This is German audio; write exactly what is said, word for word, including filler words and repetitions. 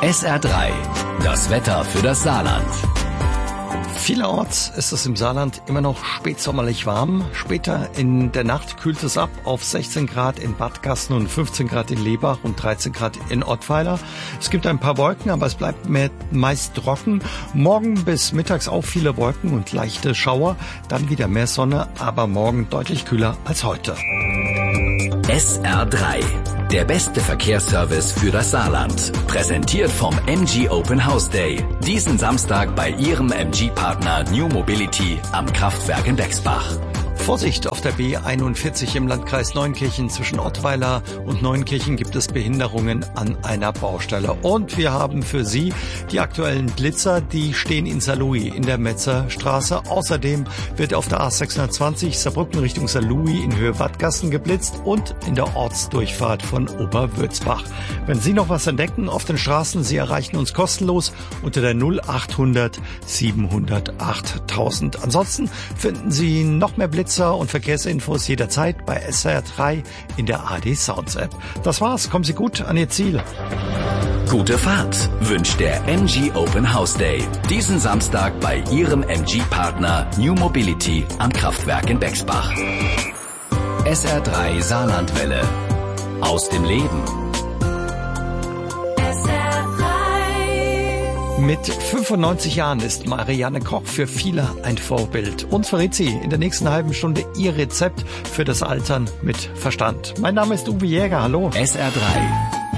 S R drei, das Wetter für das Saarland. Vielerorts ist es im Saarland immer noch spätsommerlich warm. Später in der Nacht kühlt es ab auf sechzehn Grad in Bad Gassen und fünfzehn Grad in Lebach und dreizehn Grad in Ottweiler. Es gibt ein paar Wolken, aber es bleibt mehr, meist trocken. Morgen bis mittags auch viele Wolken und leichte Schauer. Dann wieder mehr Sonne, aber morgen deutlich kühler als heute. S R drei, der beste Verkehrsservice für das Saarland. Präsentiert vom M G Open House Day. Diesen Samstag bei Ihrem M G-Partner New Mobility am Kraftwerk in Bexbach. Vorsicht, auf der B einundvierzig im Landkreis Neunkirchen zwischen Ottweiler und Neunkirchen gibt es Behinderungen an einer Baustelle. Und wir haben für Sie die aktuellen Blitzer, die stehen in Saarlouis in der Metzerstraße. Außerdem wird auf der A sechshundertzwanzig Saarbrücken Richtung Saarlouis in Höhe Wattgassen geblitzt und in der Ortsdurchfahrt von Oberwürzbach. Wenn Sie noch was entdecken auf den Straßen, Sie erreichen uns kostenlos unter der null achthundert siebenhundertacht tausend. Ansonsten finden Sie noch mehr Blitzer und Verkehrsinfos jederzeit bei S R drei in der A D Sounds App. Das war's, kommen Sie gut an Ihr Ziel. Gute Fahrt wünscht der M G Open House Day. Diesen Samstag bei Ihrem M G-Partner New Mobility am Kraftwerk in Bexbach. S R drei Saarlandwelle. Aus dem Leben. Mit fünfundneunzig Jahren ist Marianne Koch für viele ein Vorbild. Uns verrät sie in der nächsten halben Stunde ihr Rezept für das Altern mit Verstand. Mein Name ist Uwe Jäger, hallo. S R drei,